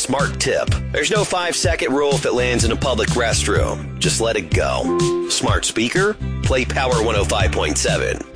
smart tip. There's no 5-second rule if it lands in a public restroom. Just let it go. Smart speaker? Play Power 105.7.